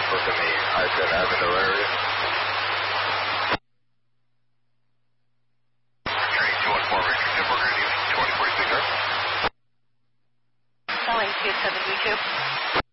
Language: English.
within the I-10 Avondale area. Train 214, Richard Timberger, good evening, 2046, sir. Calling 2732.